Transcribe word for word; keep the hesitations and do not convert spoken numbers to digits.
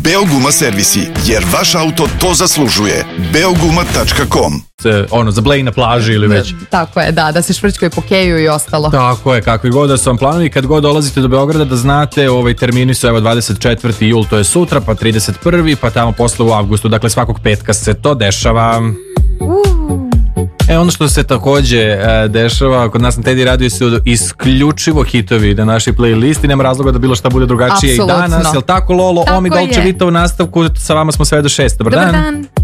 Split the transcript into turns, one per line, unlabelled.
Beoguma servisi, jer vaš auto to zaslužuje. beoguma tačka com.
Ono, za blej na plaži ili već.
Tako je, da, da se švrčkaju po keju i ostalo.
Tako je, kakvi god da su vam planovi, kad god dolazite do Beograda da znate, ovaj, termini su evo dvadeset četvrti jul, to je sutra, pa trideset prvi pa tamo posle u avgustu, dakle svakog petka se to dešava.
Uh.
E, ono što se takođe e, dešava kod nas na Teddy Radio su isključivo hitovi na našoj playlisti, nema razloga da bilo šta bude drugačije. Absolutno. I danas, jel tako Lolo?
Tako
Omi Dolce Vita u nastavku, sa vama smo sve do šest. Dobar,
Dobar
dan,
dan.